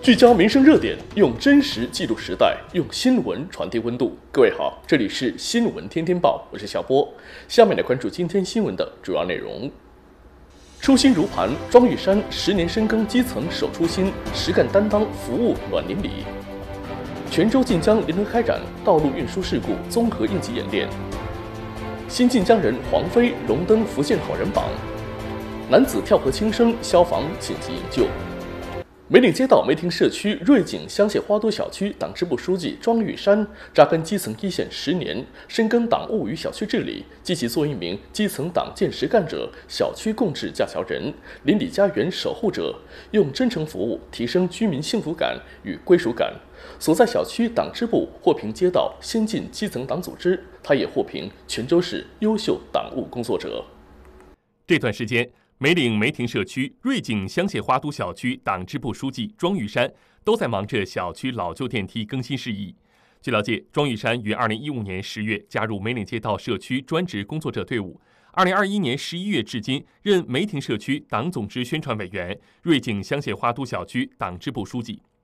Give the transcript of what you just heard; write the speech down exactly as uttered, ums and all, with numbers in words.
聚焦民生热点，用真实记录时代，用新闻传递温度。各位好，这里是新闻天天报，我是小波。下面来关注今天新闻的主要内容。初心如磐，庄玉山十年深耕基层守初心，实干担当服务暖邻里。泉州晋江联合开展道路运输事故综合应急演练。新晋江人黄飞荣登福建好人榜。男子跳河轻生，消防紧急营救。梅岭街道梅亭社区瑞景香榭花都小区党支部书记庄玉山扎根基层一线十年，深耕党务与小区治理，积极做一名基层党建实干者、小区共治架桥人、邻里家园守护者，用真诚服务提升居民幸福感与归属感。所在小区党支部获评街道先进基层党组织，他也获评泉州市优秀党务工作者。 这段时间，梅岭梅亭社区瑞景香榭花都小区党支部书记庄玉山都在忙着小区老旧电梯更新事宜。据了解，庄玉山于二零一五年十月加入梅岭街道社区专职工作者队伍，二零二一年十一月至今任梅亭社区党总支宣传委员、瑞景香榭花都小区党支部书记。